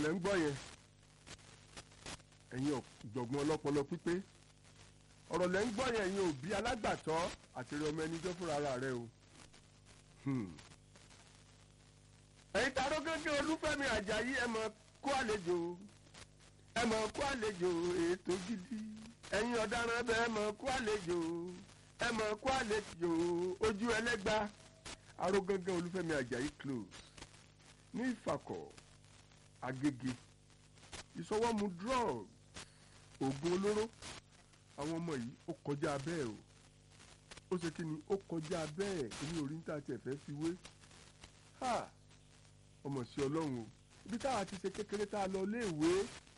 lẹ́ ń gbọ́ yẹn ẹ̀yin ọ̀jọ̀gbọ́n ọlọ́pọlọ pípé ọ̀rọ̀ lẹ́ ń gbọ́ yẹn ẹ̀yin òbí alágbàtọ́ àti rẹ ọmọ ẹni jẹ́ fúnra ara rẹ o. ẹ̀yin tààrọ gẹ́gẹ́ Olúfẹ́mi Àjàyí ẹ mọ̀ kó àlejò ètò gidi ẹ̀yin ọ̀daràn bẹ́ẹ̀ ẹ mọ̀ kó àlejò ojú ẹlẹ́gbà àrò gẹ́gẹ́ Olúfẹ́mi Àjàyí close ní Ìfàkọ̀ Agége ìsọwọ́mu drug oògùn olóró àwọn ọmọ yìí ó kọjá bẹ́ẹ̀ o ó ṣe kí ni ó kọjá bẹ́ẹ̀ èmi ò rí ní tàtí ẹ̀fẹ́ fi wé ọmọ sí Ọlọ́run o ibi táwa ti ṣe kékeré tá a lọ léèwé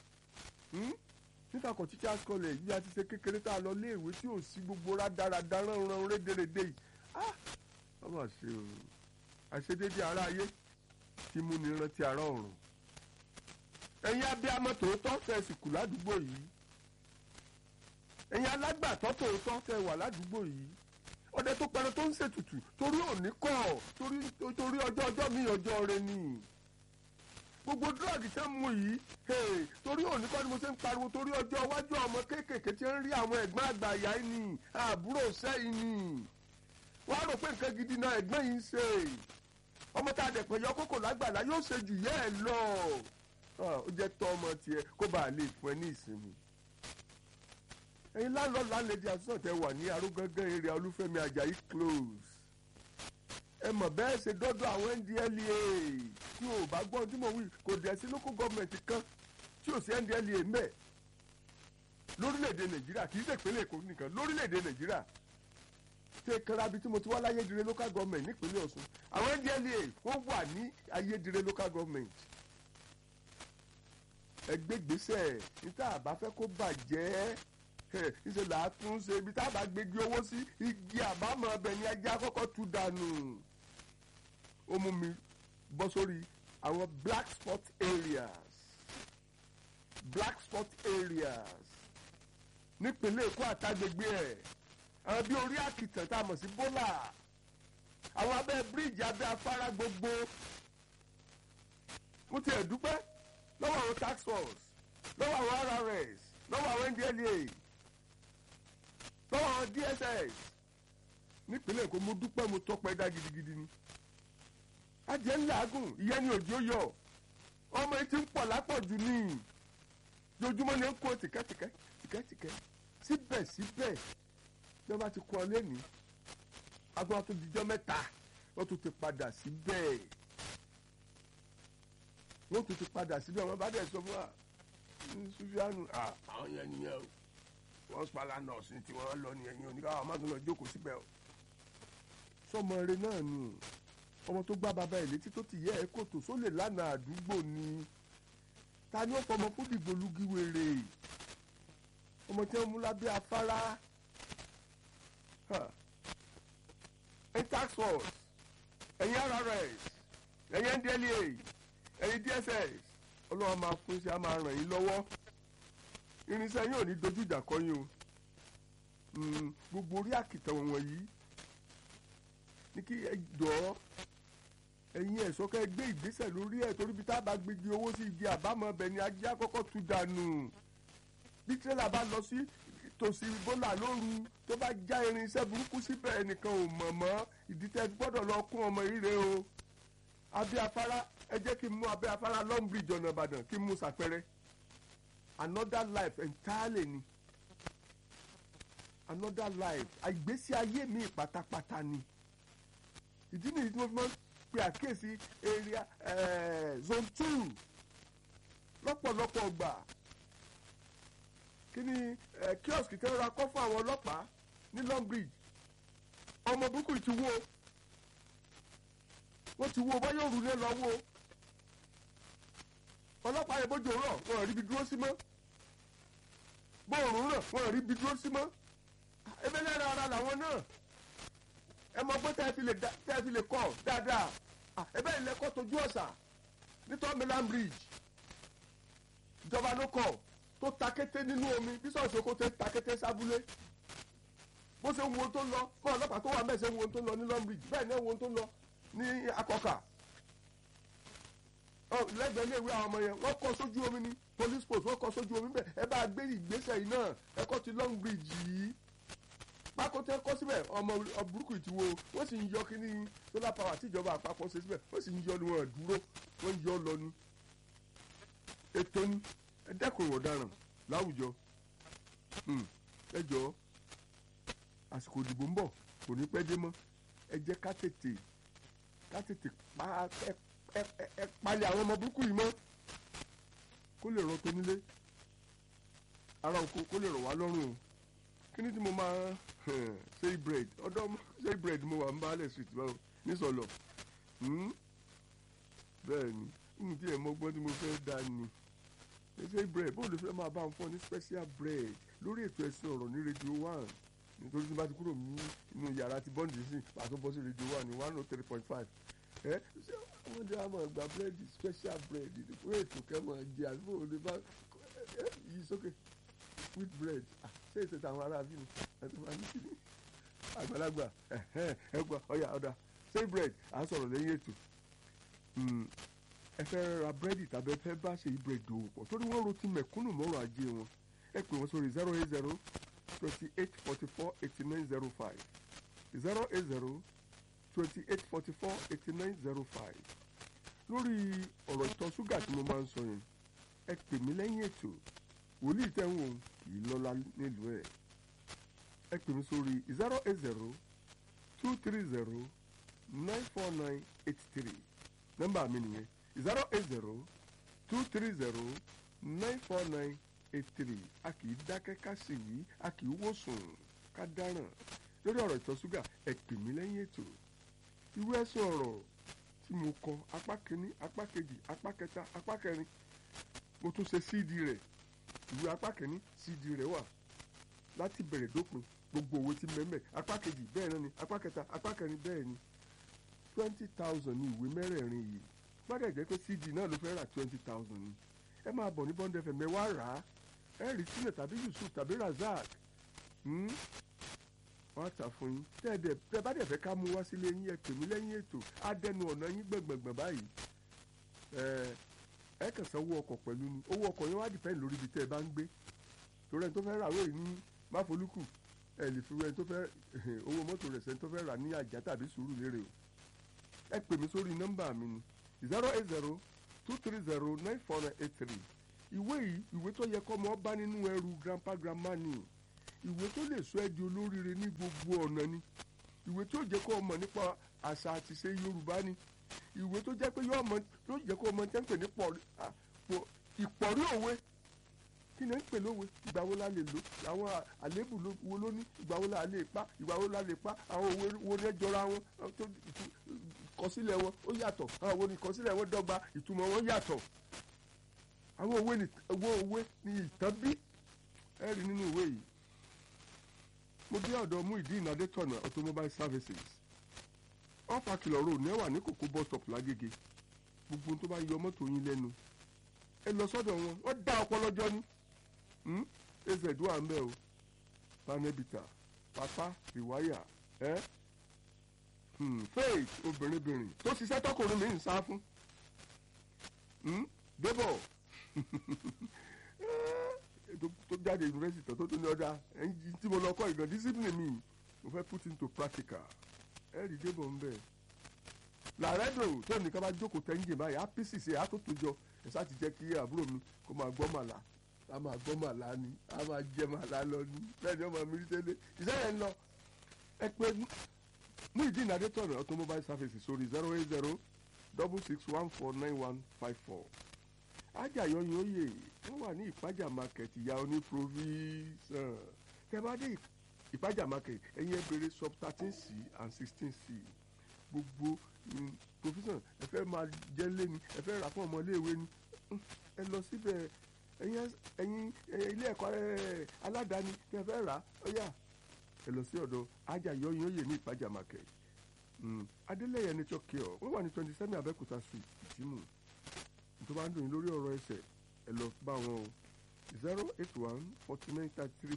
nífàkọ̀ teachers college bí a ti ṣe kékeré tá a lọ léèwé tí ò sí gbogbo rádaràdà ránran rédèrèdè yìí ọmọ ṣe o àṣedédé ara ayé tí mú ni rántí ara ọ̀run ẹ̀yin abiyamọ tòótọ́ tẹ́ sì kù ládùúgbò yìí ẹ̀yin alágbàtọ́ tòótọ́ tẹ́ wà ládùúgbò yìí ọdẹ tó pẹrẹ tó ń ṣètùtù torí òní kọ́ torí ọjọ́ mi ọjọ́ rẹ ni gbogbo dúrọ́ọ̀gì tẹ́ mú yìí torí òní kọ́ ni mo ṣe ń pariwo torí ọjọ́ iwájú ọmọ kéékèèké tí ń rí àwọn ẹ̀gbọ́n àgbà ìyá yìí ni àbúrò sẹ́yìn ni wọ́n á rò pé nǹkan gidi náà ẹ̀gbọ́n yìí ń ṣe ọmọ tá a dẹ̀ pẹ̀yọ kókò lágbàlá yóò ṣe jù yẹ́ ẹ̀ lọ ó jẹ́ tọ́ ọmọ tiẹ̀ kó bàa lè fún ẹ ní ìsinmi. ẹ̀yin láńlọ́ọ̀lù lálejò àtúntò tẹ wà ní Arúgángan area Olúfẹ́mi Àjàyí close ẹ mọ̀ bẹ́ẹ̀ ṣe dọ́dọ̀ àwọn NDLEA tí ò bá gbọ́n tí mo wí kò dẹ̀ sí local government kan tí ò sí NDLEA mẹ́ lórílẹ̀‐èdè Nàìjíríà kì í ṣe ìpínlẹ̀ Èkó nìkan lórílẹ̀‐èdè Nàìjíríà ṣe karabi tí mo ti wá láyédire local government nípínlẹ̀ Ọ̀ṣun àwọn NDLEA wọ́n wà ní ayédire local government ẹgbẹ́gbèsè níta àbá fẹ́ kó bàjẹ́ ìṣe làátún ṣe ibi tá a bá gbégi owó sí igi àbámọ̀ ọbẹ̀ ni ajá kọ́kọ́ tú dànù ó mú mi bọ́ sórí àwọn black spot areas nípínlẹ̀ Èkó àtàgbègbè ẹ̀ àwọn bí orí àkìtàn tá a mọ̀ sí bólà àwọn abẹ́ bíríìjì abẹ́ afárá gbogbo mo ti ẹ̀ dúpẹ́ lọ́wọ́ àwọn tax force lọ́wọ́ àwọn RRS lọ́wọ́ àwọn NDLEA lọ́wọ́ àwọn DSS nípínlẹ̀ Èkó mo dúpẹ́ mo tọpẹ́ dá gidigidi ni ajẹ́ ńláàgùn ìyẹn ni òjò yọ ọmọ yìí ti ń pọ̀ lápọ̀jù ní lójúmọ́ ni ó ń kó tìkẹ́tìkẹ́ síbẹ̀síbẹ̀ bí wọ́n bá ti kọ́ ọ lẹ́nìí agbọ́n tó dijọ́ mẹ́ta wọ́n tún ti padà síbẹ̀ wọ́n bá dẹ̀ sọ fún wa Sùfíànù àwọn yẹn nìyẹn o wọ́n spala nọ́ọ̀sì tí wọ́n lọ nìyẹn yẹn oníkàwọ́ máa tún lọ jókòó síbẹ̀ o sọmọ rẹ náà nù ọmọ tó gbá bàbá ẹ̀ létí tó ti yẹ ẹ kòtò sólè lánàá àdúgbò ni ta ni ó fọmọ fún dìgbòlugi wèrè ọmọ tí wọ́n mú lábẹ́ afárá ẹ̀yin tax force ẹ̀yin RRS ẹ̀yin NDLEA ẹ̀yin DSS Ọlọ́run máa fún iṣẹ́ á máa ràn yín lọ́wọ́ irinṣẹ́ yóò ní dojú ìjà kọ yín o gbogbo orí àkìtàn wọ̀nyí ní kí ẹ jọ ẹ̀yin ẹ̀ṣọ́ kẹ́ gbé ìgbésẹ̀ lórí ẹ̀ torí bí tá a bá gbégi owó sí igi àbámọ̀ ọbẹ̀ ni ajé àkọ́kọ́ tú dànù bí tírélà bá lọ sí tòsí bólà lóru tó bá já irinṣẹ́ burúkú síbẹ̀ ẹnìkan ò mọ̀ mọ́ ìdí tẹ́ gbọ́dọ̀ lọ kún ọmọ yìí rè o abẹ́ afárá ẹ jẹ́ kí n mú abẹ́ afárá Long Bridge ọ̀nà Ìbàdàn kí n mú ṣàpẹrẹ another life entirely ni another life àìgbésí ayé mi pátápátá ni ìdí nìyí tí wọ́n fi máa ń pe àkíyèsí area zone 2 lọ́pọ̀lọpọ̀ gbà kí ni kiosk tẹ́ ra kọ́ fún àwọn ọlọ́pàá ní Long Bridge ọmọ burúkú ti wó wọ́n ti wó báyọ̀ òrùlé lọ wó ọlọ́pàá yẹn bójú rọ̀ wọ́n rí ibi dúró sí mọ́ bóòrùn rọ̀ wọ́n rí ibi dúró sí mọ́ ebe lẹ́nu ara làwọn náà ẹ mọ pé tẹ́ ẹ fi lè kọ́ dáadáa ebe ìlẹ́kọ́ tójú ọ̀sà nítorí Long Bridge ìjọba ló kọ́ tó takété nínú omi bí sọ̀rọ̀ sọ́kó tẹ́ takété sábúlé bó ṣe ń wo tó ń lọ fún ọlọ́pàá tó wà mẹ́ẹ̀ ṣe ń wo tó ń lọ ní Long Bridge bẹ́ẹ̀ ni ẹ̀ ń wo tó ń lọ ní Akọ́kà lẹ́gbẹ̀ẹ́ iléèwé àwọn ọmọ yẹn wọ́n kọ́ sójú omi ní police post wọ́n kọ́ sójú omi bẹ́ẹ̀ ẹ bá gbé ìgbésẹ̀ yìí náà ẹ kọ́ ti long bridge yìí pákó tẹ́ kọ́ síbẹ̀ ọmọ burúkú ìtiwo wọ́n sì ń yọ kíní solar power tíjọba àpapọ̀ ṣe síbẹ̀ wọ́n sì ń yọ ni wọ́n dúró wọ́n ń yọ lọ ni ètò ni ẹ dẹ́kun ìwà ọ̀daràn láwùjọ ẹ jọ àsìkò ìdìbò ń bọ̀ kò ní pẹ́ dé mọ́ ẹ jẹ́ ká tètè palẹ̀ àwọn ọmọ burúkú yìí mọ́ kó lè ràn tó nílé ara oko kó lè rọ̀ wá lọ́rùn o kí ni tí mo máa ṣe bread ọ̀dọ̀ ṣe bread mo wà ń bá alẹ́ street báwo nísọ̀lọ̀ bẹ́ẹ̀ ni n tí ẹ̀ mọ́gbọ́n tí mo fẹ́ dá ni ṣe bread bó lè fẹ́ máa bá ń fọ́ ní special bread lórí ètò ẹ̀sìn ọ̀rọ̀ ní Radio 1 nítorí tí bá ti kúrò nínú yàrá ti bọ́ǹdì sí pàtó bọ́ sí Radio 1 ní 103.5 ṣé wọ́n jẹ́ àmọ́ ìgbà búrẹ́dì special bread fún ètò kẹ́mọ̀ jẹ àdúgbò òde bá yí sókè with bread ṣé ètò àwọn ará bí mi ẹ̀tọ́ máa ní kí ni àgbàlagbà ẹgbà ọ̀yà ọ̀dà ṣé bread à ń sọ̀rọ̀ lẹ́yìn ètò ẹ fẹ́ ra búrẹ́dì tàbí ẹ fẹ́ bá ṣe bread dòwò pọ̀ torí wọ́n ro ti mẹ̀kúnnù mọ́rọ̀ ajé wọn ẹ pè wọ́n sórí 080 28 44 89 05 080 28 44 89 05 lórí ọ̀rọ̀ ìtọ̀ ṣúgà tí mo máa ń sọ yẹn ẹ pè mí lẹ́yìn ètò wòlíì tẹ̀wọ̀n kì í lọ́la nílùú ẹ̀ ẹ pè mí sórí 080 230 94983 nọ́mbà mi nìyẹn 080 230 94983 a kì í dákẹ́ ká sì wí a kì í wòsàn ká dáràn lórí ọ̀rọ̀ ìtọ̀ ṣúgà ẹ pè mí lẹ́yìn ètò irú ẹ̀sùn ọ̀rọ̀ tí mo kọ apá kìíní apá kejì apá kẹta apá kẹrin mo tún ṣe cd rẹ̀ ìwé apá kìíní cd rẹ̀ wà láti bẹ̀rẹ̀ dópin gbogbo òwe tí mẹ́mẹ́ apá kejì bẹ́ẹ̀ náà ni apá kẹta apá kẹrin bẹ́ẹ̀ ni 20,000 ní ìwé mẹ́rẹ̀ẹ̀rin yìí gbọ́dọ̀ jẹ́ pé cd náà ló fẹ́ rà 20,000 ni ẹ máa bọ̀ ní Bond FM ẹ wá rà á ẹ rí sílẹ̀ tàbí Yusuf tàbí Razak wọ́n á tà fún yín tẹ́ bá dẹ̀ fẹ́ ká mú wá sílé yín ẹ pè mí lẹ́yìn ètò á dẹnu ọ̀nà yín gbẹ̀ngbẹ̀ngbẹ̀ báyìí ẹ kàn sanwó ọkọ̀ pẹ̀lú ni owó ọkọ̀ yẹn wá dìpẹ́ǹd lórí ibi tẹ́ ẹ bá ń gbé torí ẹni tó fẹ́ rà wéyìí ní Máfolúkù ẹ lè fi ẹni tó fẹ́ owó mọ́tò rẹ̀ sẹ́ni tó fẹ́ rà ní Àjà tàbí Sùúrùlérè o ẹ pè mí sórí nọ́mbà mi ni 080 230 94983 ìwé yìí ìwé tó yẹ kọ́ mọ́ bá nínú ẹrù grandpa grandma ni ìwé tó lè sọ ẹ́ di olóríire ní gbogbo ọ̀nà ni ìwé tó jẹ́ kó mọ̀ nípa àṣà àti ṣe Yorùbá ni ìwé tó jẹ́ pé yóò jẹ́ kó mọ̀ tẹ́ ń pè ní ìpọ̀rí òwe kí ni ń pè lówe ìgbà wo la lè lò àwọn àléébù wo ló ní ìgbà wo la lè pa ìgbà wo la lè pa àwọn òwe wo ní jọra wọn tó ìkọsílẹ̀ wọn ó yàtọ̀ àwọn òwe ní ìkọsílẹ̀ wọn dọ́gba ìtumọ̀ wọn yàtọ̀ àwọn òwe ní ìtàn bí ẹ rí nínú ìwé yìí mo dé ọ̀dọ̀ Muideen Adétọ̀nà automobile services ọ̀fà kìlọ̀ road ní ẹ̀wà ní kòkó bus stop lágége gbogbo tó bá yọ mọ́tò yín lẹ́nu ẹ lọ sọ́dọ̀ wọn wọ́n dá ọpọlọjọ́ ní az wà ń bẹ̀ o panebita papa riwaya faith obìnrin tó ṣiṣẹ́ tọkùnrin mi ń sá fún débọ̀ tó jáde yunifásitì tó tún ní ọjà ẹ̀yìn tí mo lọ kọ́ ìgbọ̀n discipline mi mo fẹ́ put into practical ẹ̀rí débọ̀ ń bẹ̀ làrẹ́dò tó nìkan bá jókòó tẹ́ńjì báyìí apc ṣe àtúntòjọ ẹ̀ sá ti jẹ́ kí àbúrò mi kó máa gbọ́ màlá a máa gbọ́ màlá ni a máa jẹ màlá lọ ni bẹ́ẹ̀ ni ọmọ mi rí tẹ́lẹ̀ iṣẹ́ yẹn ń lọ ẹ pé Muideen Adétọ̀nà automobile services sórí 080 66149154 ajayoyin oyè wọ́n wà ní ìpájà market ìyá oní provision tẹ́ bá dé ìpájà market ẹ̀yin ẹ bèrè sub 13c and 16c gbogbo provision ẹ fẹ́ máa jẹ́ lé ni ẹ fẹ́ rà fún ọmọléèwé ni ẹ lọ síbẹ̀ ẹ̀yin ilé ẹ̀kọ́ aládàáni tẹ́ fẹ́ rà ó yá ẹ lọ sí ọ̀dọ̀ ajayoyin oyè ní ìpájà market Adélẹ́yẹ nature cure wọ́n wà ní 27 Abẹ́òkúta street ìtìmù tó bá ń dùn yín lórí ọ̀rọ̀ ẹsẹ̀ ẹ lọ bá wọn o 081 49 33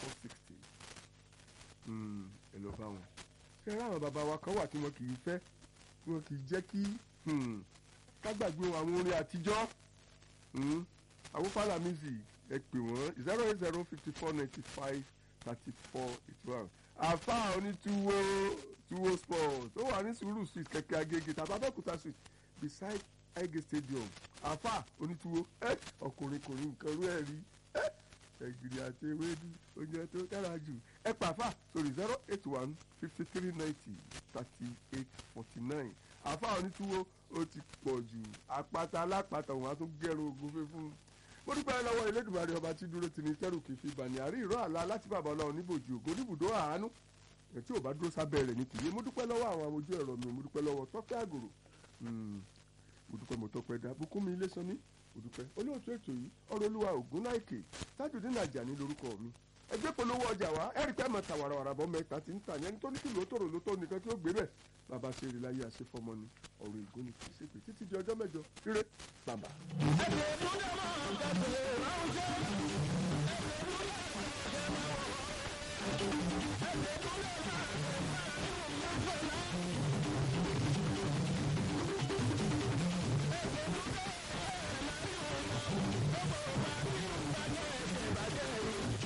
54 60 ẹ lọ bá wọn. ṣé ẹ ráwọn bàbá wa kan wà tí wọn kì í fẹ́ tí wọn kì í jẹ́ kí ká gbàgbé àwọn orin àtijọ́ àwọn Fálàmísì ẹ pè wọ́n 08054953481 àfáà onítúwó sports ó wà ní Sùúrù street Kẹ̀kẹ́ Agége tàbí Abẹ́òkúta street beside Ege stadium àfáà onítúwó ọkùnrin nǹkan rú ẹ̀ rí ẹ̀gìrì àti ewédú oúnjẹ tó dára jù ẹ pàfà sórí 08153903849 àfáà onítúwó ó ti pọ̀ jù àpáta alápàtà òun á tún gẹ̀rù ogun fífún. mo dúpẹ́ lọ́wọ́ Elédùmarè ọba tí dúró tini tẹ́rù kì í fi bàní àrí ìró àlá láti bàbá ọlọ́run níbòjì ògo níbùdó àánú tí ò bá dúró sábẹ́ rẹ̀ ní tìyé. mo dúpẹ́ lọ́wọ́ àwọn amójú ẹ̀rọ mi mo dúpẹ́ lọ́wọ́ Tọ́pẹ́ Àgòrò mo dúpẹ́ mo tọ́pẹ́ dá Bùkúnmi Ilésanmí mo dúpẹ́ olóòtú ètò yìí ọ̀rọ̀ olúwa Ògúnláìkè Tajudeen Àjàní lórúkọ mi. ẹgbẹ́ polówó ọjà wa ẹ̀rí pẹ́ mọ̀ ta wàràwàrà bọ́ mẹ́ta ti ń tà ní ẹni tó ní kí lóòótọ́rọ̀ lóòótọ́ nìkan tí ó gbé bẹ́ẹ̀ bàbá ṣe rí láyé àṣefọmọ ni ọ̀rọ̀ ègún ni kì í ṣèpè títí di ọjọ́ mẹ́jọ ire bàbá.